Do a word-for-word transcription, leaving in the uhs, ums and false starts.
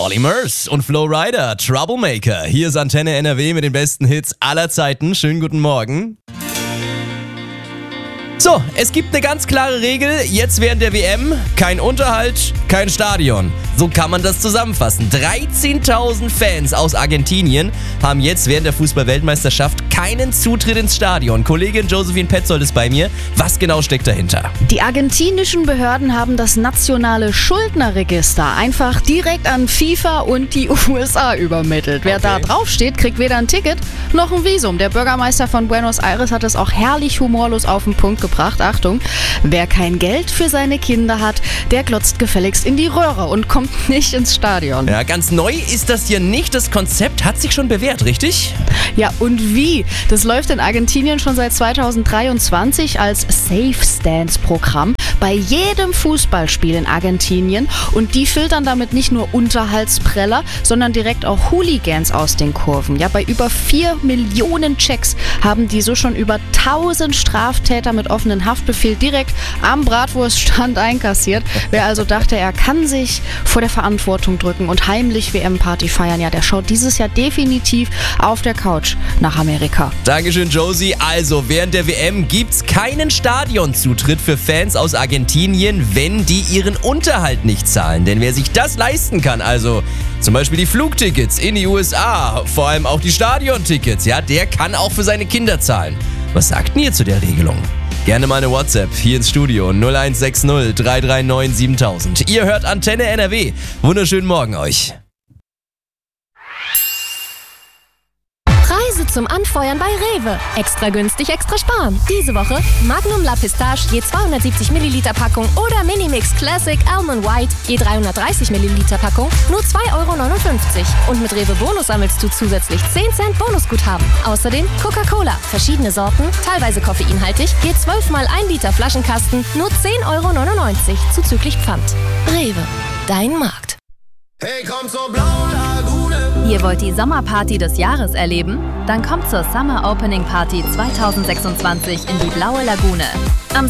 Olly Murs und Flo Rida, Troublemaker. Hier ist Antenne N R W mit den besten Hits aller Zeiten. Schönen guten Morgen. So, es gibt eine ganz klare Regel. Jetzt während der W M kein Unterhalt, kein Stadion. So kann man das zusammenfassen. dreizehntausend Fans aus Argentinien haben jetzt während der Fußball-Weltmeisterschaft keinen Zutritt ins Stadion. Kollegin Josephine Petzold ist bei mir. Was genau steckt dahinter? Die argentinischen Behörden haben das nationale Schuldnerregister einfach direkt an FIFA und die U S A übermittelt. Wer Okay. da draufsteht, kriegt weder ein Ticket noch ein Visum. Der Bürgermeister von Buenos Aires hat es auch herrlich humorlos auf den Punkt gebracht. Achtung, wer kein Geld für seine Kinder hat, der glotzt gefälligst in die Röhre und kommt nicht ins Stadion. Ja, ganz neu ist das hier nicht. Das Konzept hat sich schon bewährt, richtig? Ja, und wie? Das läuft in Argentinien schon seit zweitausenddreiundzwanzig als Safe Stands Programm bei jedem Fußballspiel in Argentinien. Und die filtern damit nicht nur Unterhaltspreller, sondern direkt auch Hooligans aus den Kurven. Ja, bei über vier Millionen Checks haben die so schon über tausend Straftäter mit offenen Haftbefehl direkt am Bratwurststand einkassiert. Wer also dachte, er kann sich vor der Verantwortung drücken und heimlich W M-Party feiern, ja, der schaut dieses Jahr definitiv auf der Couch nach Amerika. Dankeschön, Josie. Also, während der W M gibt's keinen Stadionzutritt für Fans aus Argentinien, wenn die ihren Unterhalt nicht zahlen. Denn wer sich das leisten kann, also zum Beispiel die Flugtickets in die U S A, vor allem auch die Stadiontickets, ja, der kann auch für seine Kinder zahlen. Was sagt denn ihr zu der Regelung? Gerne mal eine WhatsApp hier ins Studio null eins sechs null drei drei neun siebentausend. Ihr hört Antenne N R W. Wunderschönen Morgen euch. Preise zum Anfeuern bei Rewe. Extra günstig, extra sparen. Diese Woche Magnum La Pistache je zweihundertsiebzig Milliliter Packung oder Minimix Classic Almond White je dreihundertdreißig Milliliter Packung nur zwei Euro neunundfünfzig. Und mit Rewe Bonus sammelst du zusätzlich zehn Cent Bonusguthaben. Außerdem Coca-Cola, verschiedene Sorten, teilweise koffeinhaltig, je zwölf mal ein Liter Flaschenkasten nur zehn Euro neunundneunzig zuzüglich Pfand. Rewe, dein Markt. Hey, komm zur blauen Lagune. Ihr wollt die Sommerparty des Jahres erleben? Dann kommt zur Summer Opening Party zweitausendsechsundzwanzig in die Blaue Lagune. Am